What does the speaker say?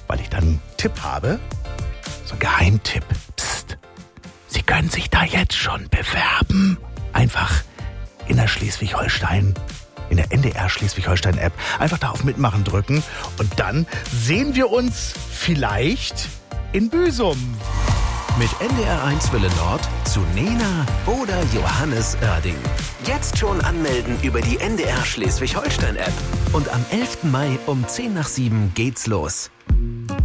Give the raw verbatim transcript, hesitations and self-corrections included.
weil ich dann einen Tipp habe. So ein Geheimtipp. Psst. Sie können sich da jetzt schon bewerben. Einfach in der Schleswig-Holstein, in der N D R Schleswig-Holstein-App, einfach da auf Mitmachen drücken und dann sehen wir uns vielleicht in Büsum. Mit N D R eins Welle Nord zu Nena oder Johannes Oerding. Jetzt schon anmelden über die N D R Schleswig-Holstein-App. Und am elften Mai um zehn nach sieben geht's los.